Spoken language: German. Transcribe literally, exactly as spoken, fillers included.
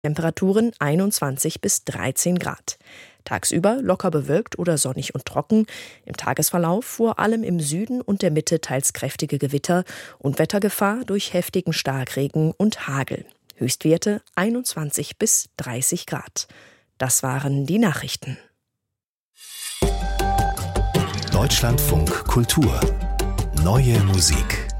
Temperaturen einundzwanzig bis dreizehn Grad. Tagsüber locker bewölkt oder sonnig und trocken. Im Tagesverlauf vor allem im Süden und der Mitte teils kräftige Gewitter und Wettergefahr durch heftigen Starkregen und Hagel. Höchstwerte einundzwanzig bis dreißig Grad. Das waren die Nachrichten. Deutschlandfunk Kultur. Neue Musik.